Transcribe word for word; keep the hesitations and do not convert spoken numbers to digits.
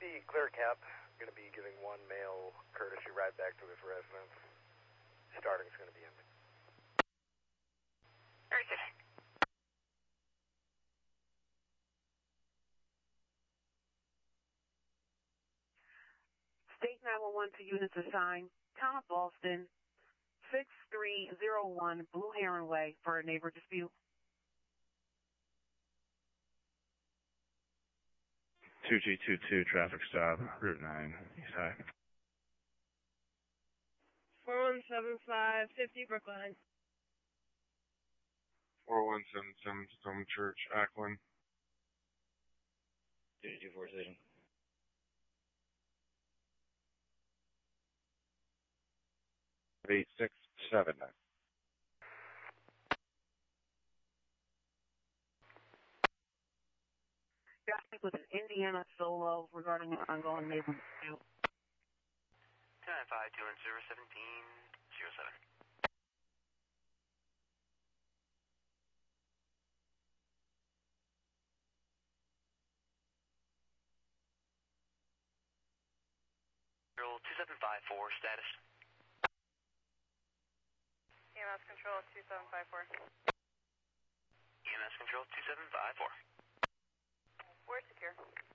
C, clear cap. Going to be giving one male courtesy ride back to his residence. Starting's going to be in. Very good. State nine one one to units assigned. Town of Boston, six three zero one Blue Heron Way for a neighbor dispute. two G two two traffic stop, Route nine, East High. four one seven five, fifty Brookline. four one seven seven Stone Church, Ackland. two two four station. eight six seven nine. Traffic with an Indiana Solo regarding an ongoing neighbor dispute. two nine five, two one zero, seventeen zero seven. two seven five four, status. E M S control two seven five four. E M S control two seven five four. We're secure.